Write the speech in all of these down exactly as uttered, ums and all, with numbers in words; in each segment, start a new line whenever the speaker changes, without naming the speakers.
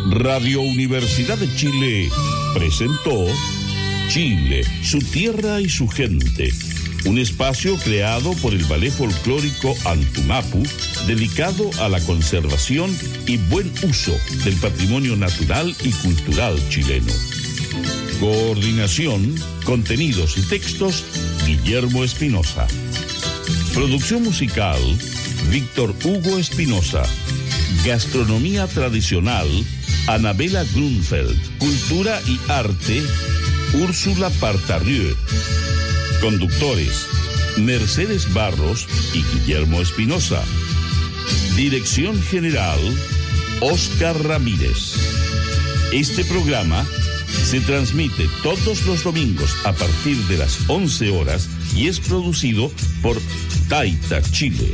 Radio Universidad de Chile presentó Chile, su tierra y su gente, un espacio creado por el Ballet Folclórico Antumapu, dedicado a la conservación y buen uso del patrimonio natural y cultural chileno. Coordinación, contenidos y textos, Guillermo Espinosa. Producción musical, Víctor Hugo Espinosa. Gastronomía tradicional, Anabela Grunfeld. Cultura y arte, Úrsula Partarrieu. Conductores, Mercedes Barros y Guillermo Espinosa. Dirección general, Óscar Ramírez. Este programa se transmite todos los domingos a partir de las once horas y es producido por Taita Chile.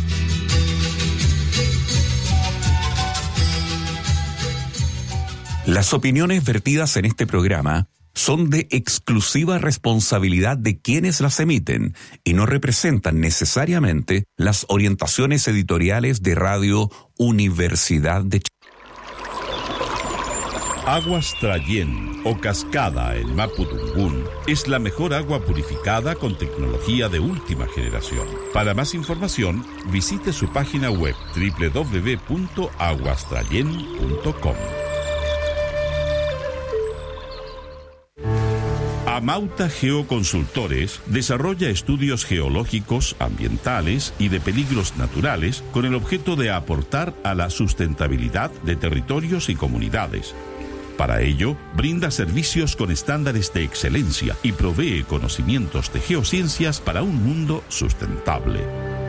Las opiniones vertidas en este programa son de exclusiva responsabilidad de quienes las emiten y no representan necesariamente las orientaciones editoriales de Radio Universidad de Chile.
Aguas Trayén o Cascada en Mapudungún es la mejor agua purificada con tecnología de última generación. Para más información, visite su página web doble u doble u doble u punto aguas trayén punto com. Amauta Geoconsultores desarrolla estudios geológicos, ambientales y de peligros naturales con el objeto de aportar a la sustentabilidad de territorios y comunidades. Para ello, brinda servicios con estándares de excelencia y provee conocimientos de geociencias para un mundo sustentable.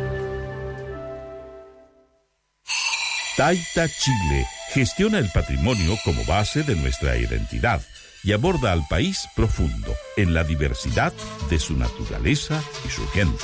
Taita Chile gestiona el patrimonio como base de nuestra identidad y aborda al país profundo en la diversidad de su naturaleza y su gente.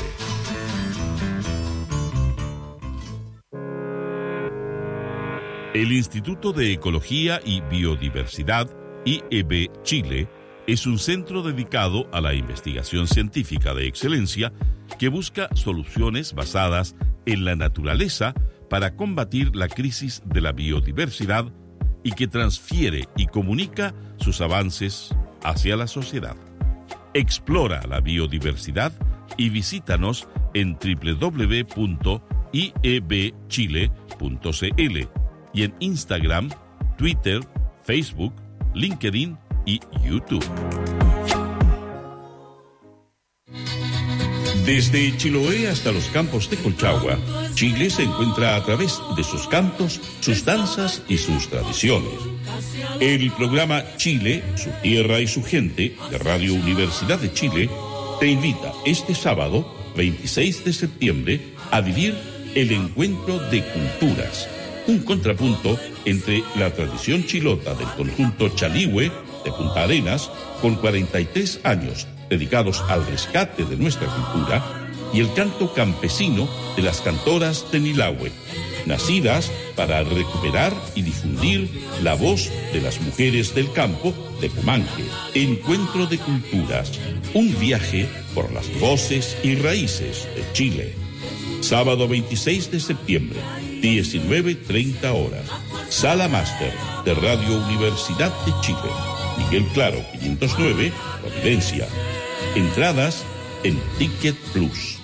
El Instituto de Ecología y Biodiversidad, I E B Chile, es un centro dedicado a la investigación científica de excelencia que busca soluciones basadas en la naturaleza para combatir la crisis de la biodiversidad y que transfiere y comunica sus avances hacia la sociedad. Explora la biodiversidad y visítanos en doble u doble u doble u punto i e b chile punto c l y en Instagram, Twitter, Facebook, LinkedIn y YouTube. Desde Chiloé hasta los campos de Colchagua, Chile se encuentra a través de sus cantos, sus danzas y sus tradiciones. El programa Chile, su tierra y su gente, de Radio Universidad de Chile, te invita este sábado, veintiséis de septiembre, a vivir el Encuentro de Culturas, un contrapunto entre la tradición chilota del conjunto Chalihue de Punta Arenas, con cuarenta y tres años dedicados al rescate de nuestra cultura, y el canto campesino de las cantoras Tenilahue, nacidas para recuperar y difundir la voz de las mujeres del campo de Pumanque. Encuentro de Culturas, un viaje por las voces y raíces de Chile. Sábado veintiséis de septiembre, diecinueve treinta horas. Sala Máster de Radio Universidad de Chile. Miguel Claro, quinientos nueve, Providencia. Entradas en Ticket Plus.